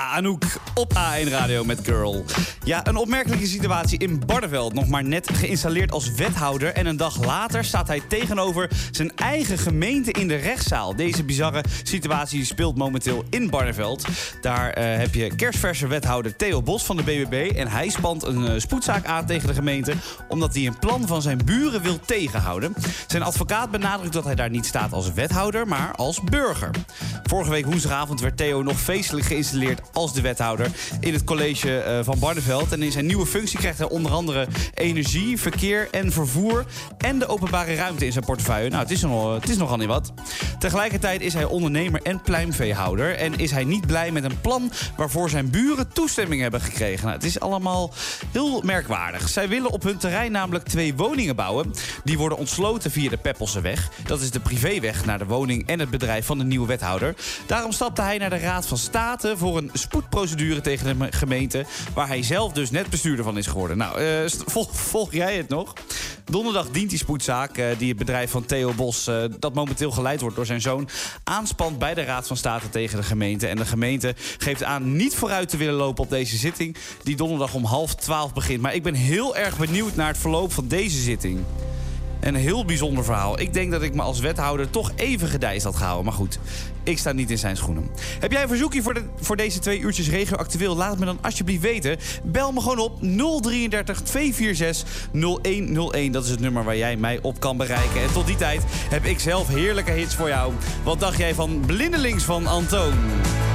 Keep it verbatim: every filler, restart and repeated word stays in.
Anouk op A één Radio met Girl. Ja, een opmerkelijke situatie in Barneveld. Nog maar net geïnstalleerd als wethouder. En een dag later staat hij tegenover zijn eigen gemeente in de rechtszaal. Deze bizarre situatie speelt momenteel in Barneveld. Daar uh, heb je kerstverse wethouder Theo Bos van de B B B. En hij spant een uh, spoedzaak aan tegen de gemeente, omdat hij een plan van zijn buren wil tegenhouden. Zijn advocaat benadrukt dat hij daar niet staat als wethouder, maar als burger. Vorige week woensdagavond werd Theo nog feestelijk geïnstalleerd als de wethouder in het college uh, van Barneveld. En in zijn nieuwe functie krijgt hij onder andere energie, verkeer en vervoer en de openbare ruimte in zijn portefeuille. Nou, het is, nog, het is nogal niet wat. Tegelijkertijd is hij ondernemer en pluimveehouder en is hij niet blij met een plan waarvoor zijn buren toestemming hebben gekregen. Nou, het is allemaal heel merkwaardig. Zij willen op hun terrein namelijk twee woningen bouwen. Die worden ontsloten via de Peppelseweg. Dat is de privéweg naar de woning en het bedrijf van de nieuwe wethouder. Daarom stapte hij naar de Raad van State voor een spoedprocedure tegen de gemeente, waar hij zelf dus net bestuurder van is geworden. Nou, uh, volg, volg jij het nog? Donderdag dient die spoedzaak, uh, die het bedrijf van Theo Bos, uh, dat momenteel geleid wordt door zijn zoon, aanspant bij de Raad van State tegen de gemeente. En de gemeente geeft aan niet vooruit te willen lopen op deze zitting, die donderdag om half twaalf begint. Maar ik ben heel erg benieuwd naar het verloop van deze zitting. Een heel bijzonder verhaal. Ik denk dat ik me als wethouder toch even gedijst had gehouden. Maar goed, ik sta niet in zijn schoenen. Heb jij een verzoekje voor, de, voor deze twee uurtjes regio actueel? Laat het me dan alsjeblieft weten. Bel me gewoon op nul drieëndertig tweehonderdvierenzestig nul een nul een. Dat is het nummer waar jij mij op kan bereiken. En tot die tijd heb ik zelf heerlijke hits voor jou. Wat dacht jij van Blindelings van Antoon?